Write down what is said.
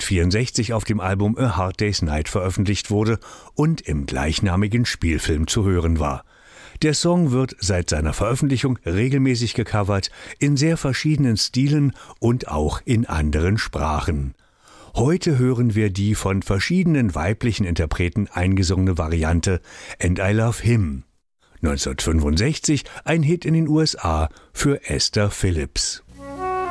1964 auf dem Album A Hard Day's Night veröffentlicht wurde und im gleichnamigen Spielfilm zu hören war. Der Song wird seit seiner Veröffentlichung regelmäßig gecovert, in sehr verschiedenen Stilen und auch in anderen Sprachen. Heute hören wir die von verschiedenen weiblichen Interpreten eingesungene Variante And I Love Him. 1965 ein Hit in den USA für Esther Phillips.